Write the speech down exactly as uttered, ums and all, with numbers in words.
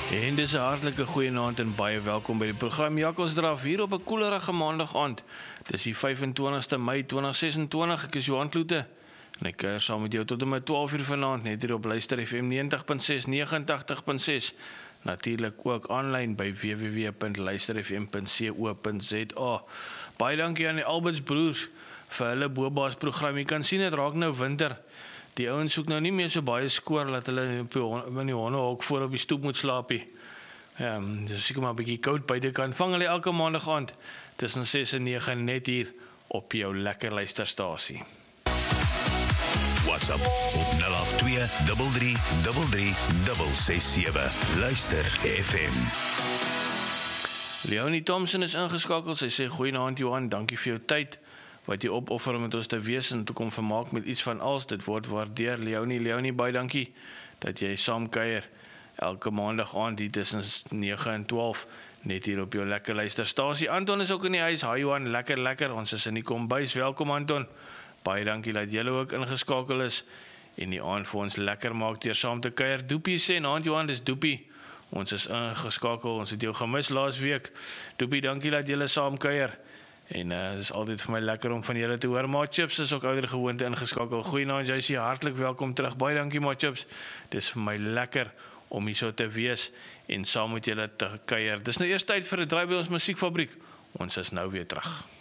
En dis 'n hartlike goeienaand en baie welkom by die program Jakkalsdraf hier op 'n koelerige maandag aand. Dis die vyf-en-twintigste Mei tweeduisend ses en twintig. Ek is Johan Kloete en ek kuier saam met jou tot en met twaalf uur vanaand net hier op Luister F M negentig punt ses, negentig punt ses. Natuurlik ook aanlyn by w w w punt luister f m punt co punt z a. Baie dankie aan die Alberts broers vir hulle bobaas program. Jy kan sien dit raak nou winter. Die ouens soek nou nie meer so baie skoor dat hulle op die honde, in die hondehok voor op die stoep moet slaap nie. Ja, dis seker maar 'n bietjie koud buite kan. Vang hulle elke maandag aand tussen ses en nege net hier op jou lekker luisterstasie. WhatsApp op nul agt twee drie drie drie drie ses sewe. Luister F M. Leonie Thompson is ingeskakel. Sy sê goeienaand Johan, dankie vir jou tyd wat jy opoffer om met ons te wees en toe kom vermaak met iets van als. Dit word waardeer. Leonie, Leonie, baie dankie dat jy saam kuier elke maandag aand hier tussen nege en twaalf net hier op jou lekker luisterstasie. Anton is ook in die huis. Hi Johan, lekker lekker. Ons is in die kombuis. Welkom Anton. Baie dankie dat julle ook ingeskakel is en die aand vir ons lekker maak deur saam te kuier. Doopie sê, "Naand Johan, dis Doopie. Ons is ingeskakel. Ons het jou gemis laas week. Doopie, dankie dat julle saam kuier. En uh, dit is altyd vir my lekker om van julle te hoor. Maar Chips is ook ouer gewoonte ingeskakel. Goeienaand, jy sê hartlik welkom terug. Baie dankie maar Chips. Dis vir my lekker om hier so te wees en saam met julle te kuier. Dis nou eers tyd vir 'n draai by ons musiekfabriek. Ons is nou weer terug.